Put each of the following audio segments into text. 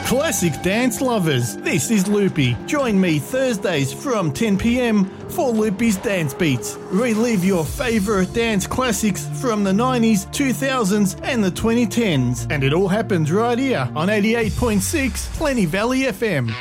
Classic dance lovers, this is Loopy. Join me Thursdays from 10 p.m. for Loopy's Dance Beats. Relive your favourite dance classics from the 90s, 2000s and the 2010s. And it all happens right here on 88.6 Plenty Valley FM.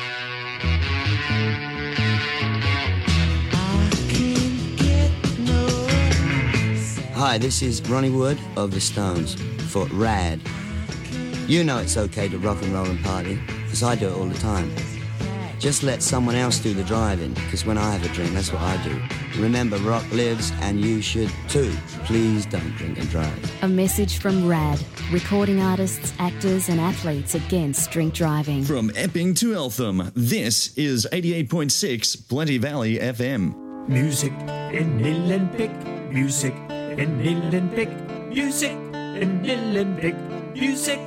Hi, this is Ronnie Wood of The Stones for RAD. You know it's okay to rock and roll and party, because I do it all the time. Just let someone else do the driving, because when I have a drink, that's what I do. Remember, rock lives, and you should too. Please don't drink and drive. A message from RAD, recording artists, actors and athletes against drink driving. From Epping to Eltham, this is 88.6 Plenty Valley FM. Music in Nillenpick, music in Nillenpick, music in Nillenpick, music.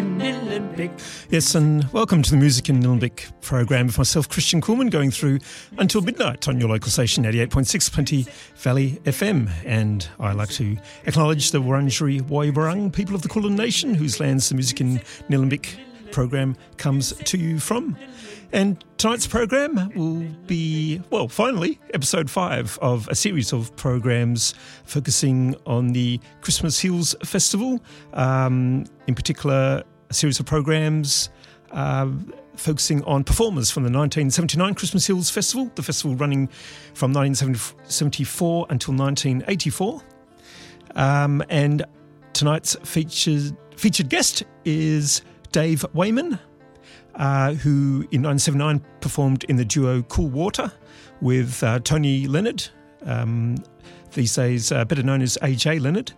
Yes, and welcome to the Music in Nillenpick program with myself, Christian Kuhlmann, going through until midnight on your local station, 88.6 Plenty Valley FM. And I like to acknowledge the Wurundjeri Woiwurrung people of the Kulin Nation, whose lands the Music in Nillenpick program comes to you from. And tonight's program will be, well, finally, episode 5 of a series of programs focusing on the Christmas Hills Festival. In particular, a series of programs focusing on performers from the 1979 Christmas Hills Festival, the festival running from 1974 until 1984. And tonight's featured guest is Dave Wayman, who in 1979 performed in the duo Cool Water with Tony Leonard, these days better known as AJ Leonard.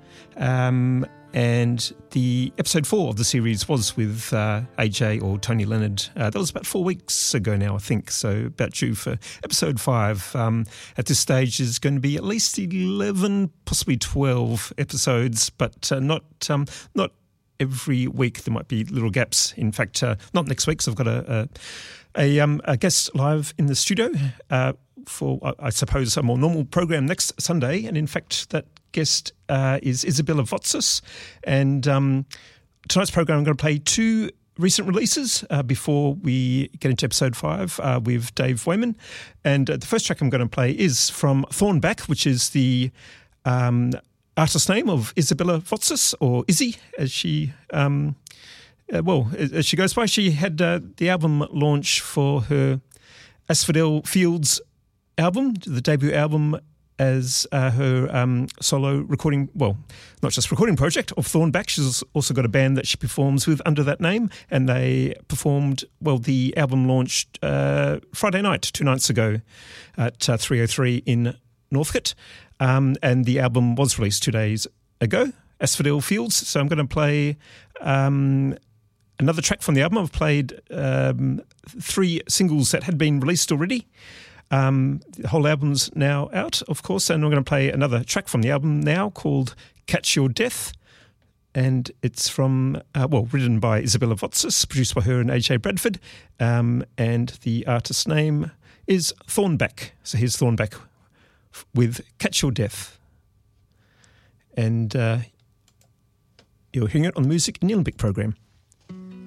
And the episode 4 of the series was with AJ or Tony Leonard. That was about 4 weeks ago now, I think, so about due for episode 5. At this stage is going to be at least 11, possibly 12 episodes, but not every week. There might be little gaps. In fact, not next week, so I've got a guest live in the studio for, I suppose, a more normal program next Sunday. And in fact, that guest is Isabella Votzis. And tonight's program, I'm going to play 2 recent releases before we get into episode 5 with Dave Wayman. And the first track I'm going to play is from Thornback, which is the artist name of Isabella Votzis, or Izzy, as she as she goes by. She had the album launch for her Asphodel Fields album, the debut album as her solo recording, well, not just recording project of Thornback. She's also got a band that she performs with under that name, and they performed, well, the album launched Friday night, 2 nights ago at 303 in Northcote. And the album was released 2 days ago, Asphodel Fields. So I'm going to play another track from the album. I've played 3 singles that had been released already. The whole album's now out, of course, and I'm going to play another track from the album now called Catch Your Death. And it's from, written by Isabella Votzis, produced by her and AJ Bradford. And the artist's name is Thornback. So here's Thornback with Catch Your Death. And you're hearing it on the Music in Nillenpick program.